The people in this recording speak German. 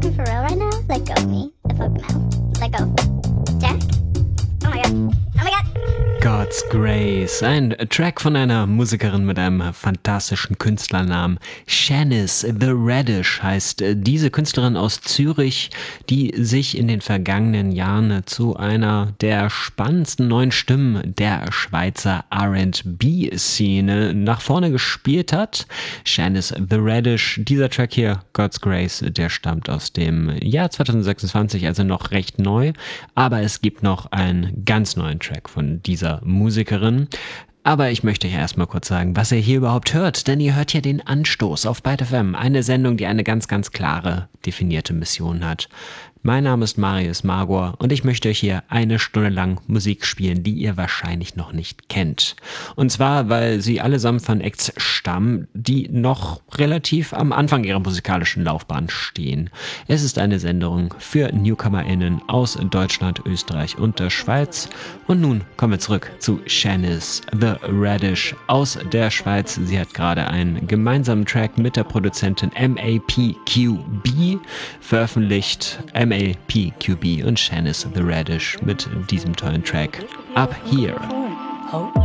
you for real right now? Let go of me. The fuck now. Let go. Jack? Oh my god. Oh my god. God's Grace, ein Track von einer Musikerin mit einem fantastischen Künstlernamen. Shanice The Radish heißt diese Künstlerin aus Zürich, die sich in den vergangenen Jahren zu einer der spannendsten neuen Stimmen der Schweizer R&B-Szene nach vorne gespielt hat. Shanice The Radish, dieser Track hier, God's Grace, der stammt aus dem Jahr 2026, also noch recht neu, aber es gibt noch einen ganz neuen Track von dieser Musikerin. Aber ich möchte euch erstmal kurz sagen, was ihr hier überhaupt hört, denn ihr hört hier den Anstoß auf Byte FM, eine Sendung, die eine ganz, ganz klare, definierte Mission hat. Mein Name ist Marius Magor und ich möchte euch hier eine Stunde lang Musik spielen, die ihr wahrscheinlich noch nicht kennt. Und zwar, weil sie allesamt von Acts stammen, die noch relativ am Anfang ihrer musikalischen Laufbahn stehen. Es ist eine Sendung für NewcomerInnen aus Deutschland, Österreich und der Schweiz. Und nun kommen wir zurück zu Shanice The Radish aus der Schweiz. Sie hat gerade einen gemeinsamen Track mit der Produzentin MAPQB veröffentlicht. MAPQB und Shanice The Radish mit diesem tollen Track Up Here. Hope.